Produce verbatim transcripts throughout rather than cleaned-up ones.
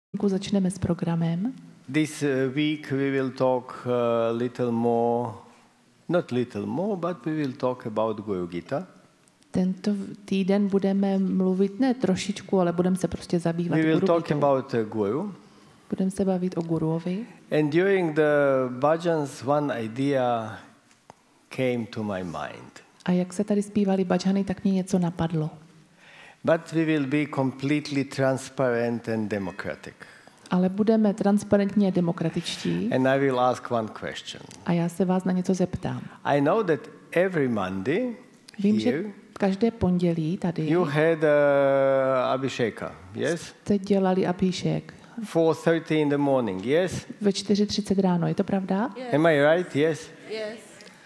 Začneme s programem. This uh, week we will talk a little more, not little more, but we will talk about Guru Gita. Tento týden budeme mluvit ne trošičku, ale budeme se prostě zabývat We will Guru talk Gitou. about uh, Guru. Budeme se bavit o Guruovi. And during the bhajans, one idea came to my mind. A jak se tady zpívali bhajany, tak mě něco napadlo. But we will be completely transparent and democratic. Ale budeme transparentní a demokratičtí. And I will ask one question. A já se vás na něco zeptám. I know that every Monday Vím, here že každé pondělí tady you had uh, Abhisheka, yes? jste dělali abhishek. four thirty in the morning, yes? Ve čtyři třicet ráno, je to pravda? Yes. Am I right? Yes? Yes.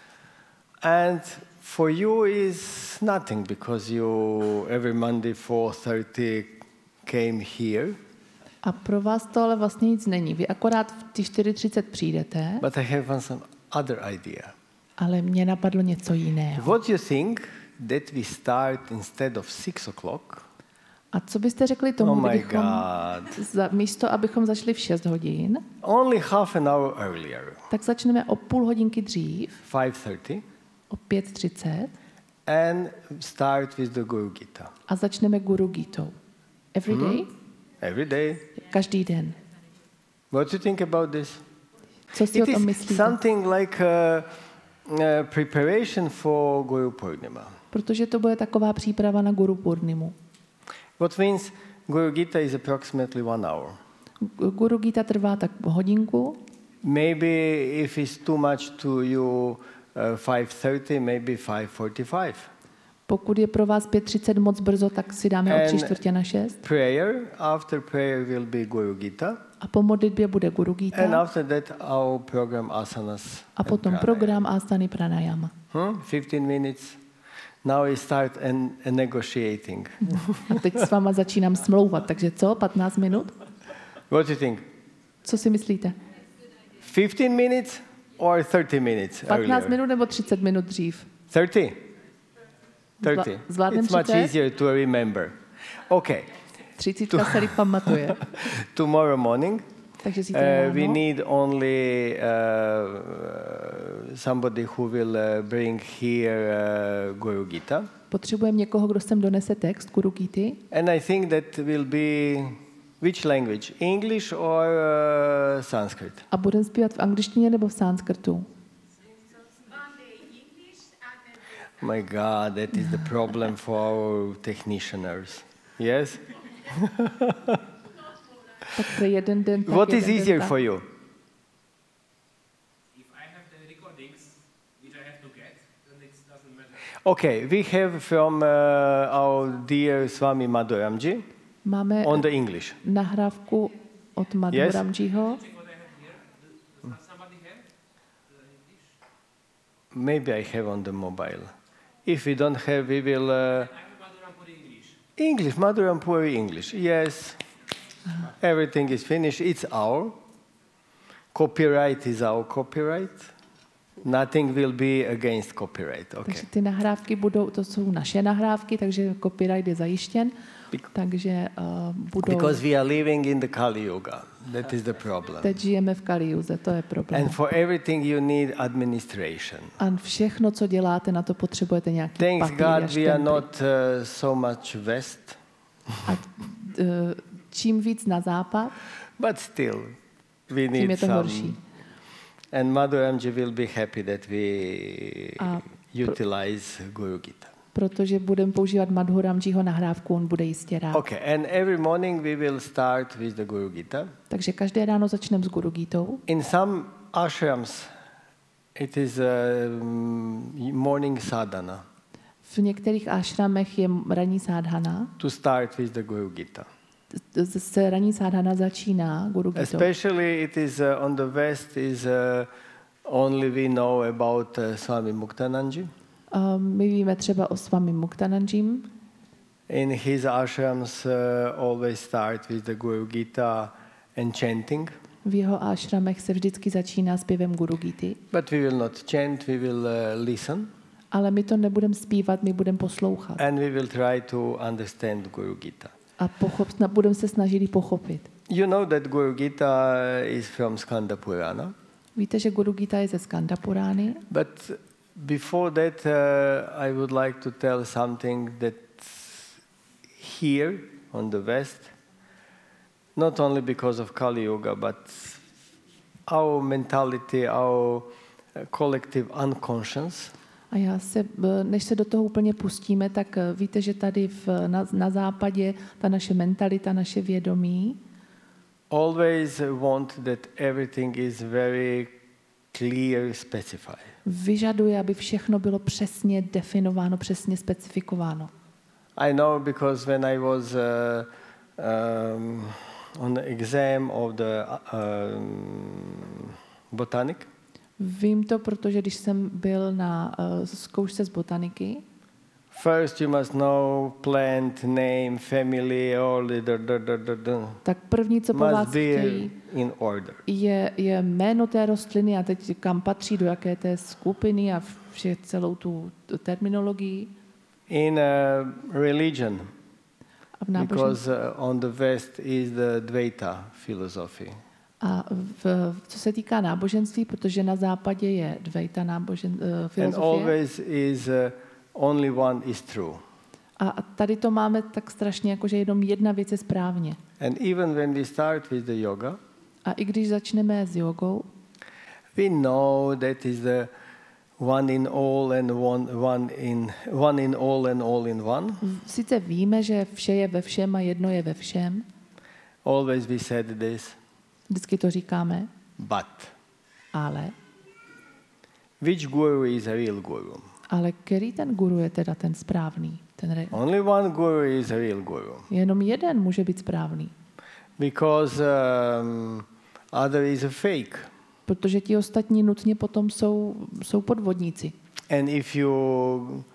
And for you is nothing because you every Monday four thirty came here. A pro vás to ale vlastně nic není. Vy akorát v ty čtyři třicet přijdete, But I have one some other idea. ale mně napadlo něco jiného. What you think that we start instead of six o'clock? A co byste řekli tomu, Oh my kdybychom God. za, místo, abychom začali v šest hodin, Only half an hour earlier, tak začneme o půl hodinky dřív, five thirty, o pět třicet and start with the Guru Gita. a začneme Guru Gitou. Every day? Every day. Každý den. What do you think about this? Co si It o tom is myslíte? something like a, a preparation for Guru Purnima. Protože to bude taková příprava na Guru Purnimu. What means Guru Gita is approximately one hour. Guru Gita trvá tak hodinku. Maybe if it's too much to you, uh, five thirty, maybe five forty-five. Pokud je pro vás pět třicet moc brzo, tak si dáme o And tři čtvrtě na šest. Prayer, after prayer will be Guru Gita. A po modlitbě bude Guru And Gita. after that our program asanas. A potom and pranayama. program asany pranayama. Hmm? fifteen minutes. Now we start an, a negotiating. A teď s váma začínám smlouvat, takže co? patnáct minut? What do you think? Co si myslíte? fifteen minutes or thirty minutes patnáct earlier? minut nebo třicet minut dřív? thirty? thirty. Zvládnem It's much třicet? easier to remember. Okay. Třicítka se líp pamatuje. Tomorrow morning, Takže zítra uh, we ráno need only uh, somebody who will uh, bring here uh, Guru Gita. potřebujeme někoho, kdo sem donese text Guru Gity. And I think that will be which language? English or uh, Sanskrit? A budeme zpívat v angličtině nebo v sanskrtu? My God, that is the problem for our technicians. Yes? Tak pro jeden den, tak What jeden is den easier tak. for you? If I have the recordings, which I have to get, then it doesn't matter. Okay, we have from uh, our dear Swami Madhuramji Máme on the English. nahrávku od Madhuramjiho. Check what I have here. Does does somebody have the English? Maybe I have on the mobile. If we don't have, we will... Uh, I have Madhurampuri English. English, Madhurampuri English. Yes. Everything is finished. It's our. Copyright is our copyright. Nothing will be against copyright. Okay. Takže ty nahrávky budou, to jsou naše nahrávky, takže copyright je zajištěn. Bec- Takže uh, budou... Because we are living in the Kali Yuga. That is the problem. Teď žijeme v Kaliuze, to je problém. And for everything you need administration. A všechno, co děláte, na to potřebujete nějaký Thanks papír a God we are štemply. not uh, so much west, A uh, čím víc na západ, but still we tím je need to some. horší. And Madhuramji will be happy that we A utilize Guru Gita. protože budeme používat Madhuramjiho nahrávku, on bude jistě rád. Okay, and every morning we will start with the Guru Gita. Takže každé ráno začneme s Guru Gitou. In some ashrams, it is a morning sadhana V některých ashramech je ranní sádhana. to start with the Guru Gita. Se ranní sádhana začíná Guru Gitou. Especially it is uh, on the west is uh, only we know about uh, Swami Muktanandji. Uh, my víme třeba o Swami Muktanandjim. In his ashrams uh, always start with the Guru Gita and chanting. V jeho ashramech se vždycky začíná zpěvem Guru Gity. But we will not chant, we will uh, listen. Ale my to nebudeme zpívat, my budeme poslouchat. And we will try to understand Guru Gita. A pochop, budeme se snažit ji pochopit. You know that Guru Gita is from Skanda Purana, Víte, že Guru Gita je ze Skanda Purány, but before that, uh, I would like to tell something that here on the West, not only because of Kali Yuga, but our mentality, our collective unconscious, a já se, než se do toho úplně pustíme, tak víte, že tady v, na, na západě ta naše mentalita, naše vědomí always want that everything is very clear, specified. vyžaduje, aby všechno bylo přesně definováno, přesně specifikováno. I know because when I was uh, um, on the exam of the um, botanic, Vím to, protože když jsem byl na uh, zkoušce z botaniky, first you must know plant, name, family, all the da, da, da, da, da. tak první, co po vás Must be chtějí, in order. je, je jméno té rostliny a teď kam patří, do jaké té skupiny a vše, celou tu, tu terminologii. In uh, religion, A v náboženství. because uh, on the West is the Dvaita philosophy. A v, co se týká náboženství, protože na západě je Dvaita nábožen, uh, And filozofie. always is uh, only one is true. A tady to máme tak strašně, jako že jenom jedna věc je správně. And even when we start with the yoga, A i když začneme s jogou, we know that is the one in all and one, one, in, one in all and all in one. sice víme, že vše je ve všem a jedno je ve všem, Always we said this, vždycky to říkáme, but ale, which guru is a real guru? ale který ten guru je teda ten správný? Ten re... Only one guru is a real guru. Jenom jeden může být správný, Because um, other is a fake. protože ti ostatní nutně potom jsou, jsou podvodníci. And if you uh,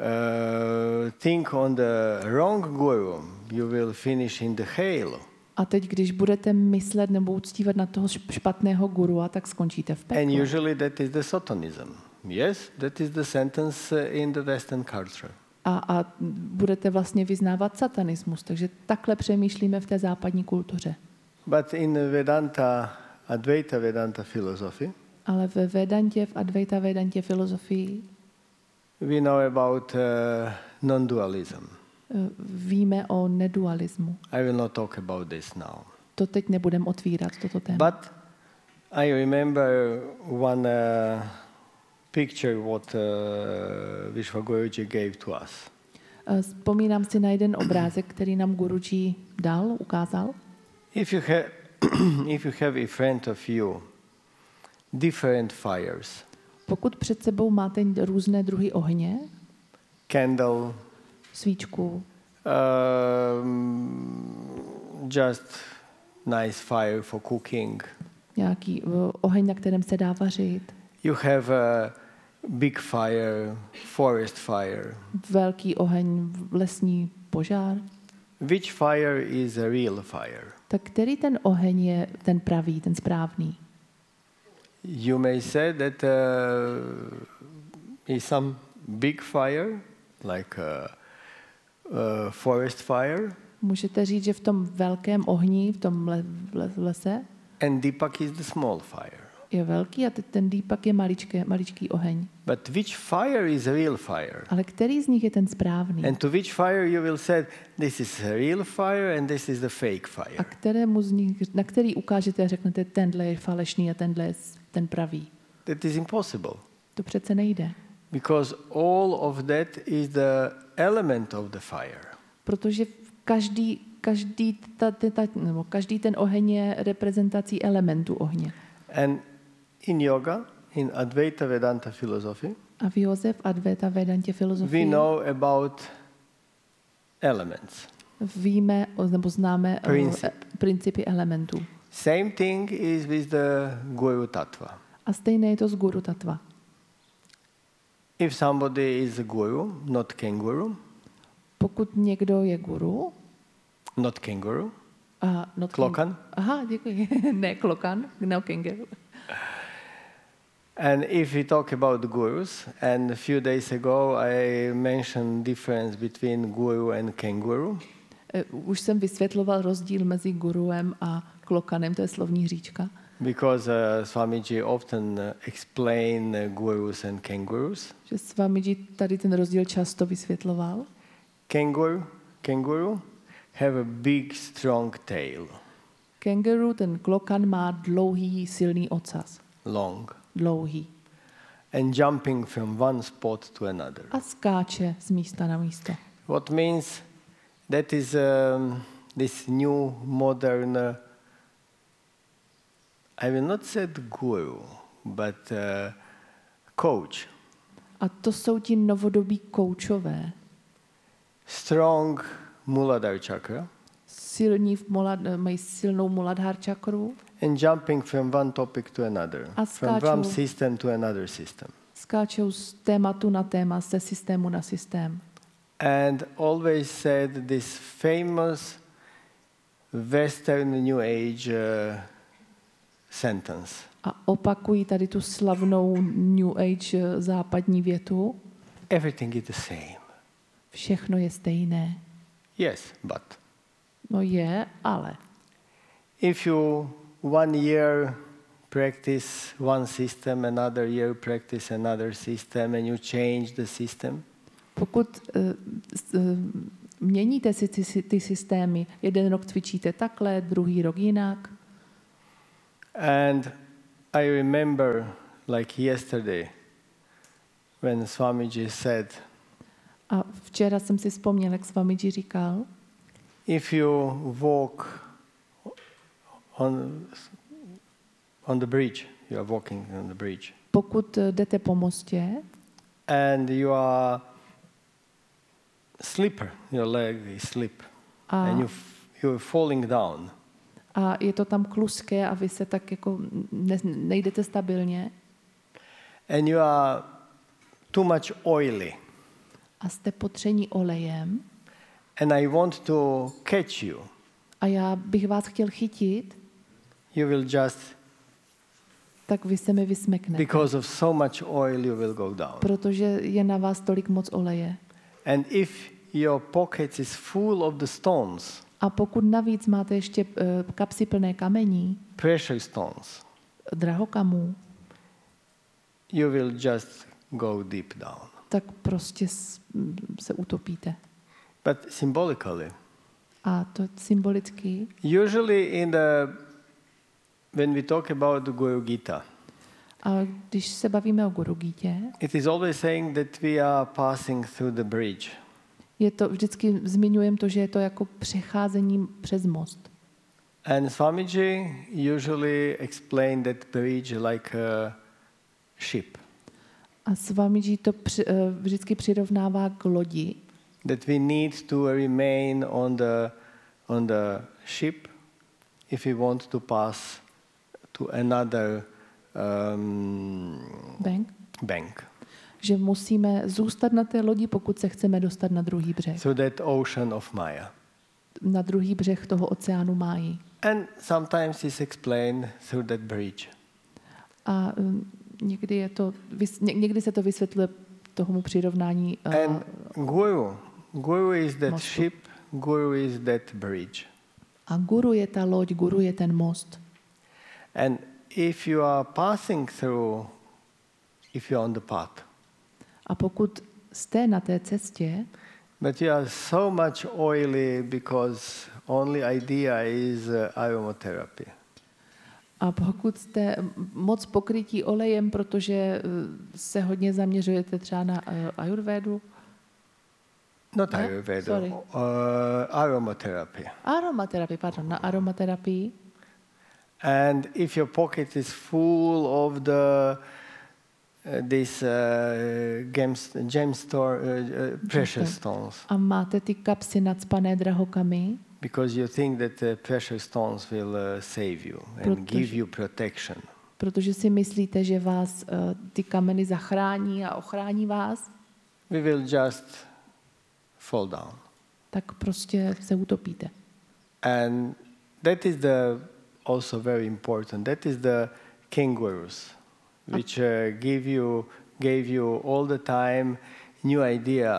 think on the wrong guru, you will finish in the hell. A teď, když budete myslet nebo uctívat na toho špatného gurua, tak skončíte v And pekle. usually that is the Satanism. Yes, that is the sentence uh, in the Western culture. A, a budete vlastně vyznávat satanismus. Takže takhle přemýšlíme v té západní kultuře. But in Vedanta, Advaita Vedanta philosophy, Ale ve Vedantě, v Advaita Vedantě filozofii we know about uh, non-dualism. eh, víme o nedualismu. I will not talk about this now. To teď nebudem otvírat, toto téma. But I remember one uh, picture what uh, Vishwaguruji gave to us. Eh, Vzpomínám si na jeden obrázek, který nám Guruji dal, ukázal. If you have, if you have in front of you different fires, Pokud před sebou máte různé druhy ohně, candle, svíčku, um, just nice fire for cooking. nějaký eh, oheň, na kterém se dá vařit, You have a big fire, forest fire. velký oheň, lesní požár, Which fire is a real fire? tak který ten oheň je ten pravý, ten správný? You may say that uh, is some big fire, like a, a forest fire, Můžete říct, že v tom velkém ohni, v tom le, v le- v lese, and Deepak is the small fire. je velký a teď ten Deepak je maličké, maličký oheň. But which fire is a real fire? Ale který z nich je ten správný? And to which fire you will say, this is a real fire and this is the fake A fire. kterému z nich, na který ukážete a řeknete, tenhle je falešný a tenhle je ten pravý? That is impossible. To přece nejde. Because all of that is the element of the fire. Protože každý, každý, ta, ta, ta, nebo každý ten oheň je reprezentací elementu ohně. And in yoga, in Advaita Vedanta philosophy, A v Josef Advaita Vedantě we filozofii know about elements. víme, o- nebo známe o, Princip. e, principy elementů. Same thing is with the Guru Tattva. A stejné je to s Guru Tattva. If somebody is a guru, not kenguru, Pokud někdo je guru, not kangaroo, a not klokan, Aha, děkuji. Ne klokan, no kangaroo. and if we talk about gurus, and a few days ago I mentioned difference between guru and kangaroo, Eh, Už jsem vysvětloval rozdíl mezi guruem a klokanem, to je slovní hříčka. Because uh, Swamiji often uh, explain uh, gurus and kangaroos. Že Swamiji tady ten rozdíl často vysvětloval. Kangaroo, kangaroo have a big, strong tail, Kangaroo, ten klokan má dlouhý, silný ocas. long, Dlouhý. and jumping from one spot to another. A skáče z místa na místo. What means that is um, this new modern, uh, I will not say guru, but uh, coach. A to jsou ti novodobí koučové. Strong Muladhara chakra Silní v mulad, mají silnou muladhar čakru. and jumping from one topic to another, A from one skáčou. system to another system. Skáčou z tématu na téma, ze systému na systém. And always said this famous Western New Age uh, sentence. A opakují tady tu slavnou New Age eh, západní větu. Everything is the same. Všechno je stejné. Yes, but No je, ale. if you one year practice one system, another year practice another system, and you change the system, Pokud uh, uh, měníte si ty, ty systémy, jeden rok cvičíte takhle, druhý rok jinak. and I remember like yesterday when Swamiji said, A včera jsem si vzpomněl, jak Swamiji říkal, if you walk on, on the bridge, you are walking on the bridge, pokud eh, jdete po mostě and you are slipper, your leg is slip, a, and you f- you're falling down, a je to tam kluské a vy se tak jako ne, nejdete stabilně and you are too much oily, a jste potření olejem and I want to catch you, a já bych vás chtěl chytit, you will just, tak vy se mi vysmeknete, because of so much oil, you will go down. protože je na vás tolik moc oleje. And if your pockets is full of the stones, A pokud navíc máte ještě uh, kapsy plné kamení, precious stones, drahokamů, you will just go deep down. tak prostě s- m, se utopíte. But symbolically, A to symbolicky, usually in the when we talk about the Guru Gita, a když se bavíme o Guru Gítě, it is always saying that we are passing through the bridge. je to vždycky zmiňujeme to, že je to jako přecházení přes most. And Swamiji usually explained that bridge like a ship, A Swamiji to při, eh, vždycky přirovnává k lodi, that we need to remain on the on the ship if we want to pass to another um, bank, bank, že musíme zůstat na té lodi, pokud se chceme dostat na druhý břeh. so that ocean of Maya. Na druhý břeh toho oceánu Máji. And sometimes it's explained through that bridge. A um, někdy, je to, vys- ně- někdy se to vysvětluje tomu přirovnání. Uh, And Guru, Guru is that Mostu. ship, Guru is that bridge. a guru je ta loď, guru je ten most. And if you are passing through, if you're on the path, A pokud jste na té cestě, but you are so much oily because only idea is uh, aromatherapy. a pokud jste moc pokrytí olejem, protože uh, se hodně zaměřujete třeba na uh, ayurvédu, Not Huh? Ayurveda, Sorry. uh, aromatherapy. aromaterapii, pardon, na aromaterapii, And if your pocket is full of the uh, this uh, gems, gemstone, uh, uh, precious stones, a máte ty kapsy nacpané drahokamy, because you think that the precious stones will uh, save you and Protože- give you protection. protože si myslíte, že vás uh, ty kameny zachrání a ochrání vás, We will just fall down. tak prostě se utopíte. And that is the also very important. That is the kangaroos, which uh, give you gave you all the time new idea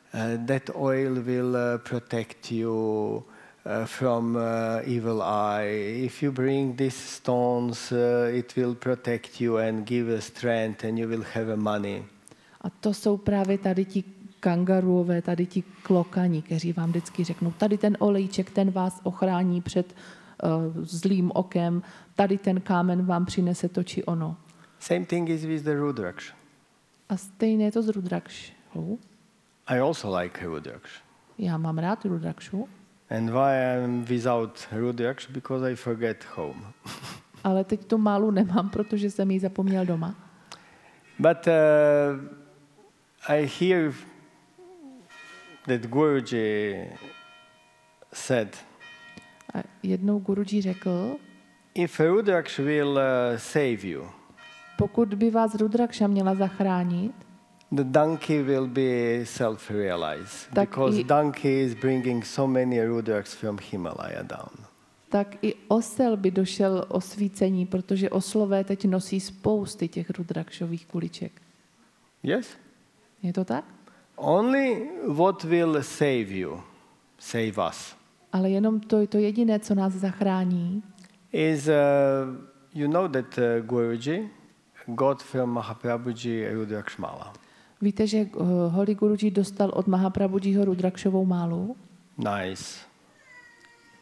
Uh, that oil will uh, protect you uh, from uh, evil eye. If you bring these stones, uh, it will protect you and give a strength, and you will have a money. A to jsou právě tady ti kangaruové, tady ti klokani, kteří vám vždycky řeknou, tady ten olejček, ten vás ochrání před uh, zlým okem, tady ten kámen vám přinese to či ono. Same thing is with the Rudraksh. A stejně je to s Rudrakšou. I also like Rudraksh. Já mám rád Rudrakšu, And why I'm without Rudraksh? Because I forget home. ale teď tu málu nemám, protože jsem ji zapomněl doma. But uh, I hear that Guruji said, A jednou Guruji řekl, if Rudraksh will uh, save you, pokud by vás Rudrakša měla zachránit, the donkey will be self-realized, Tak because i- donkey is bringing so many Rudraks from Himalaya down. tak i osel by došel osvícení, protože oslové teď nosí spousty těch Rudrakšových kuliček. Yes? Je to tak? Only what will save you, save us, Ale jenom to, to jediné, co nás zachrání, is, uh, you know that uh, Guruji got from Mahaprabhuji Rudrakshmala. víte, že uh, Holy Guruji dostal od Mahaprabhujiho Rudrakšovou málu, Nice.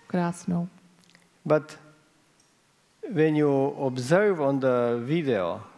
krásnou. But when you observe on the video